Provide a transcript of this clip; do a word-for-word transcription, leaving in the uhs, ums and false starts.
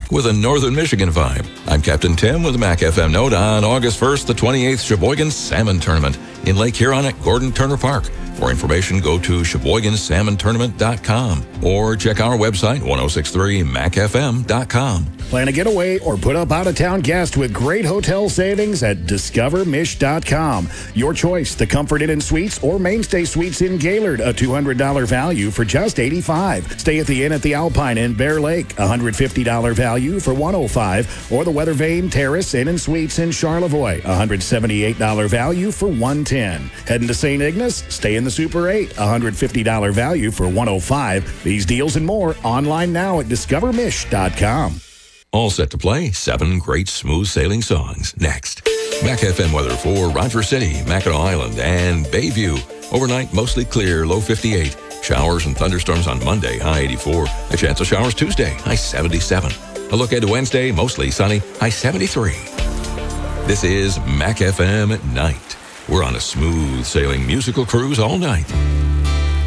with a Northern Michigan vibe. I'm Captain Tim with the Mac F M note on August first, the twenty-eighth Sheboygan Salmon Tournament in Lake Huron at Gordon Turner Park. For information, go to Sheboygan Salmon Tournament dot com or check our website, ten sixty-three mac f m dot com. Plan a getaway or put up out-of-town guest with great hotel savings at discover mish dot com. Your choice, the Comfort Inn and Suites or Mainstay Suites in Gaylord, a two hundred dollars value for just eighty-five dollars. Stay at the Inn at the Alpine in Bear Lake, one hundred fifty dollars value for one hundred five dollars. Or the Weather Vane Terrace Inn and Suites in Charlevoix, one hundred seventy-eight dollars value for one hundred ten dollars. Heading to Saint Ignace, stay in the Super eight, one hundred fifty dollars value for one hundred five dollars. These deals and more online now at discover mish dot com. All set to play seven great smooth sailing songs next. Mac F M weather for Roger City, Mackinac Island, and Bayview. Overnight, mostly clear, low fifty-eight. Showers and thunderstorms on Monday, high eighty-four. A chance of showers Tuesday, high seventy-seven. A look ahead to Wednesday, mostly sunny, high seventy-three. This is Mac F M at night. We're on a smooth sailing musical cruise all night.